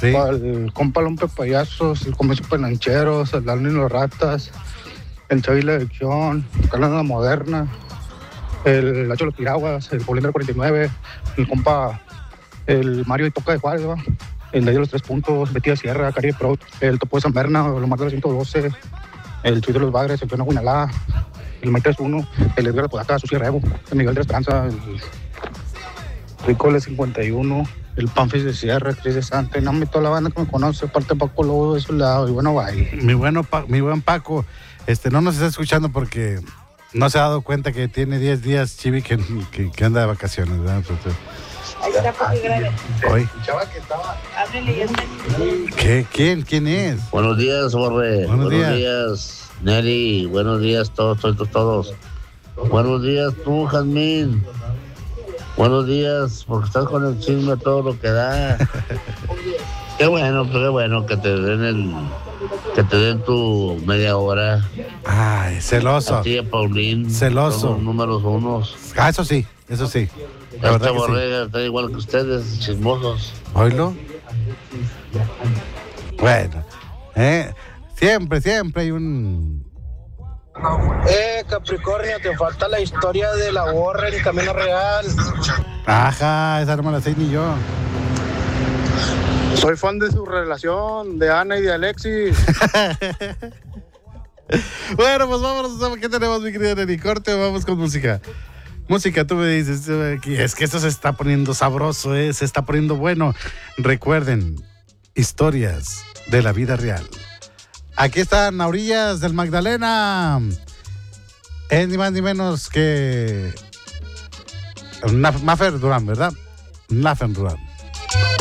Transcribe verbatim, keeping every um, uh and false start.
Sí. Para el compa Lompe Payasos, el comercio Penancheros, el Darwin y los Ratas, el Chavi La Elección, Carlos La Moderna, el Lacho de los Piraguas, el Paulín del cuarenta y nueve, el compa, el Mario y Toca de Juárez, ¿va? El de los tres puntos, Betty de Sierra, Cari de Pro, el Topo de San Berna, el Omar de la ciento doce, el Chuy de los Bagres, el Pena Guinalá, el Mike tres uno, el Edgar de Podaca, Susi Rebo, el Miguel de Esperanza, el Rico de cincuenta y uno, el Panfis de Sierra, Cris de Santa, y no, me toda la banda que me conoce, aparte Paco Lobo de su lado, y bueno, bye. Mi, bueno, pa, mi buen Paco, este, no nos está escuchando porque no se ha dado cuenta que tiene diez días Chivi que, que, que anda de vacaciones, ¿verdad? Entonces, ahí está, porque grave. hoy. Háblele, ya está. ¿Qué? ¿Quién? ¿Quién es? Buenos días, Borre. Buenos Buenos días. días, Nelly. Buenos días, todos, todos, todos. Buenos días, tú, Jazmín. Buenos días, porque estás con el chisme a todo lo que da. Qué bueno, qué bueno que te den el, que te den tu media hora. Ay, celoso. A ti y a Paulín. Celoso. Son los números unos. Ah, eso sí, eso sí. La Esta verdad que sí. Borrega está igual que ustedes, chismosos. ¿Oílo? Bueno, eh, siempre, siempre hay un... Eh, Capricornio, te falta la historia de la borra en Camino Real. Ajá, esa no me la sé ni yo. Soy fan de su relación, de Ana y de Alexis. Bueno, pues vámonos, ¿qué tenemos, mi querida Nelly? Corte, vamos con música. Música, tú me dices, es que esto se está poniendo sabroso, ¿eh? Se está poniendo bueno. Recuerden, historias de la vida real. Aquí están a orillas del Magdalena. Es ni más ni menos que Mafer Durán, ¿verdad? Mafer Durán.